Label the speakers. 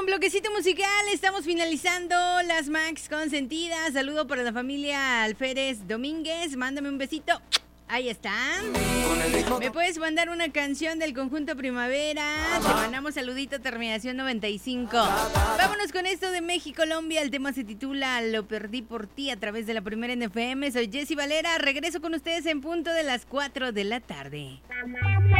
Speaker 1: con bloquecito musical. Estamos finalizando las Max consentidas. Saludo para la familia Alférez Domínguez. Mándame un besito. Ahí están. ¿Me puedes mandar una canción del conjunto Primavera? Te mandamos saludito, terminación 95. Vámonos con esto de México, Colombia. El tema se titula Lo perdí por ti a través de la Primera NFM. Soy Jessy Valera. Regreso con ustedes en punto de las 4 de la tarde.